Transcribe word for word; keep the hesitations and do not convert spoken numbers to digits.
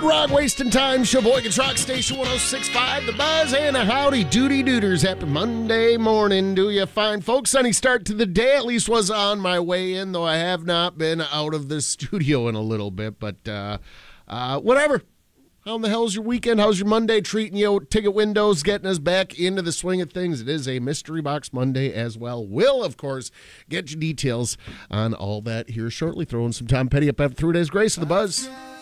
Rock, wasting time. Sheboygan's Rock Station one oh six point five, The Buzz, and a howdy doody dooders. Happy Monday morning, do you fine folks? Sunny start to the day, at least was on my way in, though I have not been out of the studio in a little bit, but uh, uh, whatever. How in the hell's your weekend? How's your Monday treating you? Ticket windows getting us back into the swing of things. It is a Mystery Box Monday as well. Will, of course, get you details on all that here shortly. Throwing some Tom Petty up after three days grace of The Buzz.